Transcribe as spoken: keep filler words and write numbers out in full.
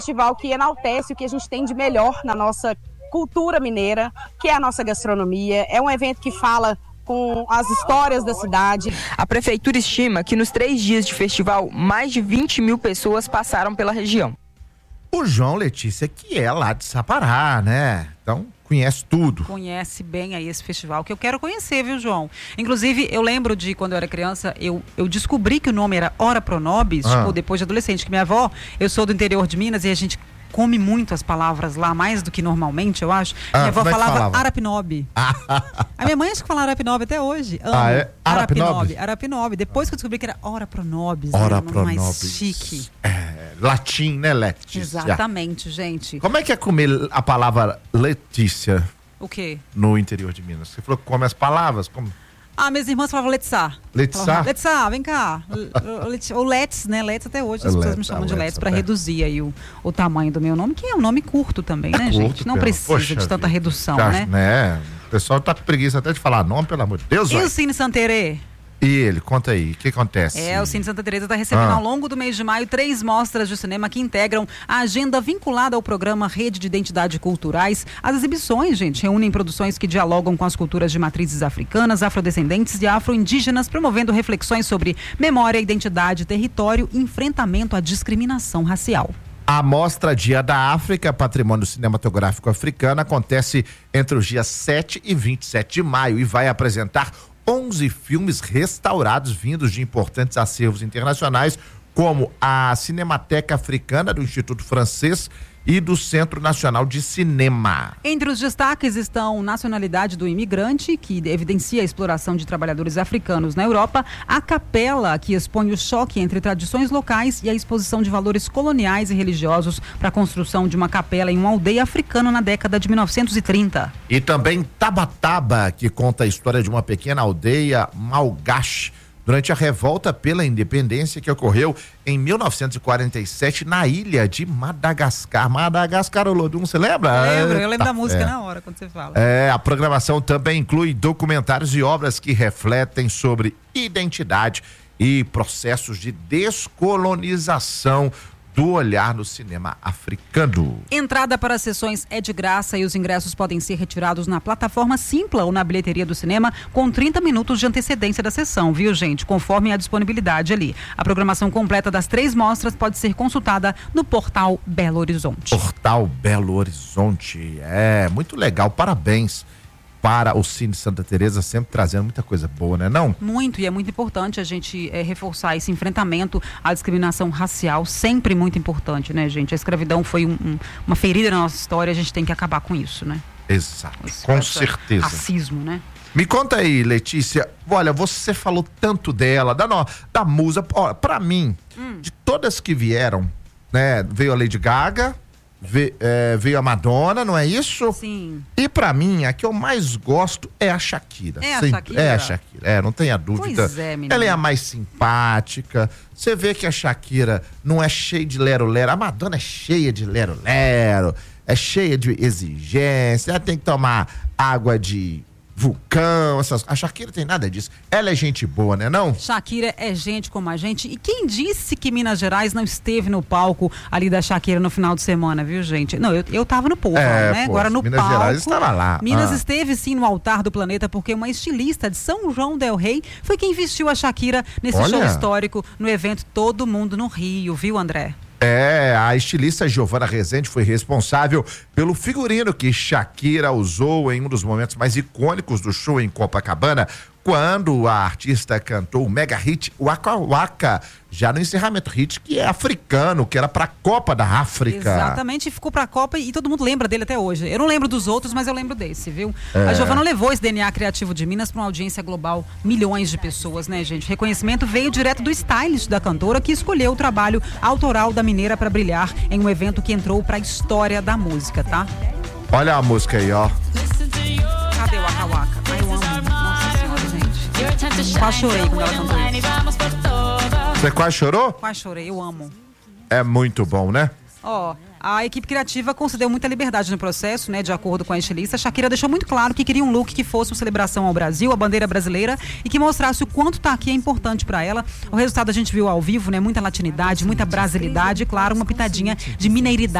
festival que enaltece o que a gente tem de melhor na nossa cultura mineira, que é a nossa gastronomia. É um evento que fala com as histórias da cidade. A prefeitura estima que nos três dias de festival, mais de vinte mil pessoas passaram pela região. O João, Letícia, que é lá de Sapará, né? Então, conhece tudo. Conhece bem aí esse festival, que eu quero conhecer, viu, João? Inclusive, eu lembro de quando eu era criança, eu, eu descobri que o nome era Ora Pro Nobis, ah. tipo, depois de adolescente, que minha avó, eu sou do interior de Minas e a gente come muito as palavras lá, mais do que normalmente, eu acho. Ah, minha avó é falava, falava Arapinob. A minha mãe acha que fala Arapinob até hoje. Amo. Ah, é? Arapinob. Arapinob. Depois que eu descobri que era Ora Pro Nobis, Ora né? Pro mais Nobis. chique. É, latim, né, Letícia? Exatamente, gente. Como é que é comer a palavra Letícia? O quê? No interior de Minas. Você falou que come as palavras, como... Ah, minhas irmãs falavam Letsá. Letsá? Letsá, vem cá. Ou Let's, né? Let's até hoje as pessoas me chamam de Let's para reduzir aí o, o tamanho do meu nome, que é um nome curto também, né, é gente? curto, Não pelo... precisa Poxa de tanta vida. redução, Já, né? né? O pessoal tá com preguiça até de falar nome, pelo amor de Deus. E vai. o Cine Santerê? E ele, conta aí, o que acontece? É, o Cine Santa Teresa está recebendo Ah. ao longo do mês de maio três mostras de cinema que integram a agenda vinculada ao programa Rede de Identidades Culturais. As exibições, gente, reúnem produções que dialogam com as culturas de matrizes africanas, afrodescendentes e afro-indígenas, promovendo reflexões sobre memória, identidade, território e enfrentamento à discriminação racial. A Mostra Dia da África, Patrimônio Cinematográfico Africano, acontece entre os dias sete e vinte e sete de maio e vai apresentar onze filmes restaurados vindos de importantes acervos internacionais, como a Cinemateca Africana do Instituto Francês e do Centro Nacional de Cinema. Entre os destaques estão Nacionalidade do Imigrante, que evidencia a exploração de trabalhadores africanos na Europa, a Capela, que expõe o choque entre tradições locais, e a exposição de valores coloniais e religiosos para a construção de uma capela em uma aldeia africana na década de mil novecentos e trinta. E também Tabataba, que conta a história de uma pequena aldeia malgache durante a revolta pela independência que ocorreu em mil novecentos e quarenta e sete na ilha de Madagascar. Madagascar, Olodum, você lembra? Eu lembro, eu lembro tá, da música é. na hora, quando você fala. É, a programação também inclui documentários e obras que refletem sobre identidade e processos de descolonização do olhar no cinema africano. Entrada para as sessões é de graça e os ingressos podem ser retirados na plataforma Simpla ou na bilheteria do cinema com trinta minutos de antecedência da sessão, viu, gente? Conforme a disponibilidade ali. A programação completa das três mostras pode ser consultada no portal Belo Horizonte. Portal Belo Horizonte. É, muito legal. Parabéns para o Cine Santa Teresa, sempre trazendo muita coisa boa, né, não? Muito, e é muito importante a gente é, reforçar esse enfrentamento à discriminação racial, sempre muito importante, né, gente? A escravidão foi um, um, uma ferida na nossa história, a gente tem que acabar com isso, né? Exato, Esse, com esse certeza. Racismo, né? Me conta aí, Letícia, olha, você falou tanto dela, da, no, da musa, ó, pra mim, hum. de todas que vieram, né, veio a Lady Gaga, Ve, é, veio a Madonna, não é isso? Sim. E pra mim, a que eu mais gosto é a Shakira. É a Sim, Shakira? É a Shakira, é, não tenha dúvida. Pois é, menina. Ela é a mais simpática. Você vê que a Shakira não é cheia de lero-lero. A Madonna é cheia de lero-lero. É cheia de exigência. Ela tem que tomar água de vulcão, essas... A Shakira tem nada disso. Ela é gente boa, né não? Shakira é gente como a gente. E quem disse que Minas Gerais não esteve no palco ali da Shakira no final de semana, viu, gente? Não, eu, eu tava no povo, é, né? pô, Agora no Minas palco. Gerais estava lá. Minas ah. esteve sim no altar do planeta, porque uma estilista de São João del Rei foi quem vestiu a Shakira nesse Olha. show histórico no evento Todo Mundo no Rio, viu, André? É, a estilista Giovana Rezende foi responsável pelo figurino que Shakira usou em um dos momentos mais icônicos do show em Copacabana, quando a artista cantou o mega hit Waka Waka, já no encerramento, hit que é africano, que era pra Copa da África. Exatamente, ficou pra Copa e todo mundo lembra dele até hoje. Eu não lembro dos outros, mas eu lembro desse, viu? É. A Giovana levou esse D N A criativo de Minas pra uma audiência global, milhões de pessoas, né, gente? O reconhecimento veio direto do stylist da cantora, que escolheu o trabalho autoral da mineira pra brilhar em um evento que entrou pra história da música, tá? Olha a música aí, ó. Cadê o Waka Waka? Ai, eu amo. Nossa senhora, gente. Quase chorei quando ela cantou isso. Você quase chorou? Quase chorei, eu amo. É muito bom, né? Ó, a equipe criativa concedeu muita liberdade no processo, né? De acordo com a estilista, Shakira deixou muito claro que queria um look que fosse uma celebração ao Brasil, a bandeira brasileira, e que mostrasse o quanto tá aqui é importante para ela. O resultado a gente viu ao vivo, né? Muita latinidade, muita brasilidade e, claro, uma pitadinha de mineiridade.